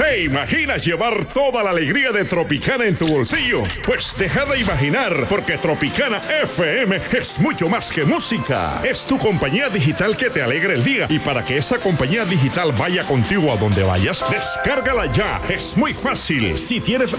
¿Te imaginas llevar toda la alegría de Tropicana en tu bolsillo? Pues deja de imaginar, porque Tropicana FM es mucho más que música. Es tu compañía digital que te alegra el día. Y para que esa compañía digital vaya contigo a donde vayas, descárgala ya. Es muy fácil. Si tienes